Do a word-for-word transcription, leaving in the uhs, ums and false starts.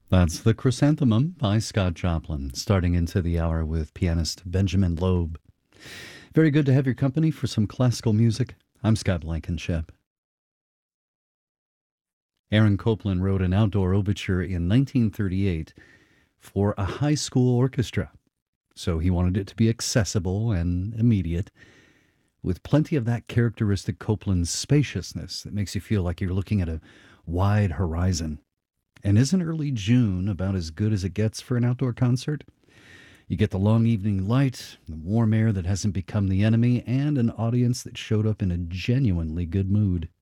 That's The Chrysanthemum by Scott Joplin, starting into the hour with pianist Benjamin Loeb. Very good to have your company for some classical music. I'm Scott Blankenship. Aaron Copland wrote an outdoor overture in nineteen thirty-eight for a high school orchestra, so he wanted it to be accessible and immediate, with plenty of that characteristic Copland spaciousness that makes you feel like you're looking at a wide horizon. And isn't early June about as good as it gets for an outdoor concert? You get the long evening light, the warm air that hasn't become the enemy, and an audience that showed up in a genuinely good mood.